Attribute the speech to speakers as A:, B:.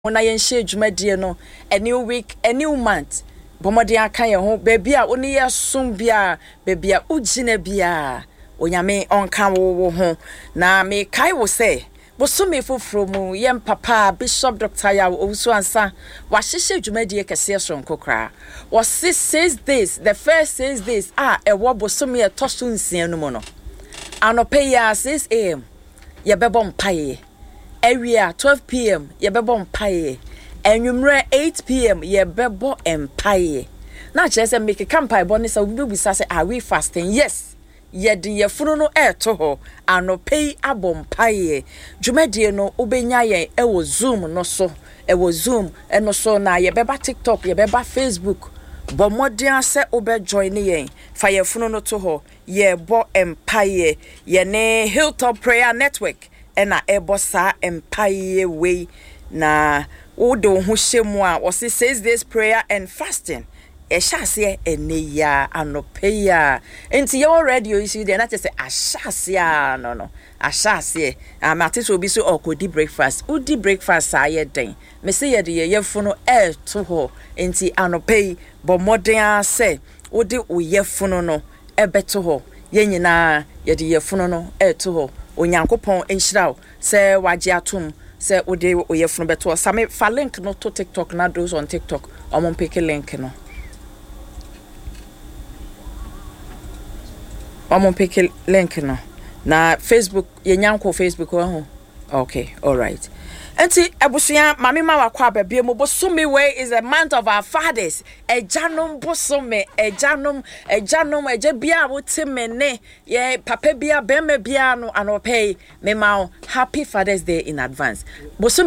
A: When I share dwumadie no a new week, a new month. Bomode aka ye ho baby a oni ye som bia baby a ugine bia onyame onka wo ho na me kai wo say bosome foforo mu yem papa Bishop Dr. Yaw Owusu ansa wa hyehye dwumadie kese sonko kra was says this the first says this ewo bosome e toso nsia no mo no anope ya 6 am ye bebo mpaye area 12 p.m. ye bebo mpaye enwumre 8 p.m. ye bebo empaye na chese make campaign bonus a we say are we fasting yes ye de ye funu no to ho anope abompaye dwumadie no obenya ye wo zoom no so zoom eno so na ye beba TikTok ye beba Facebook bo modern se obe join ye fa ye funu no to ho ye bo empaye ye ne Hilltop Prayer Network ena ebo sa empaye we na wodo ho hyemu a wo says this prayer and fasting ehase eneya anopeya enti your radio you see there na say ahase no ahase amate so obi so okodi breakfast udi breakfast aye den me say ye de yefo no to ho enti anopei bo modern say odi oyefo no ebeto ho ye nyina ye de yefo no to ho onyankopon enhyiraw say wagye atom say odi oyefo no beto same fa link no to TikTok na those on TikTok omon pick link no Omon pick link no na Facebook yenyanko Facebook ho okay all right enti ebusuya mami ma wakwa ababie mo bosome way is a month of our fathers ejanom bosome ejanom eja bia wotemene ye papa bia bema bia no anope me ma happy Father's Day in advance bosome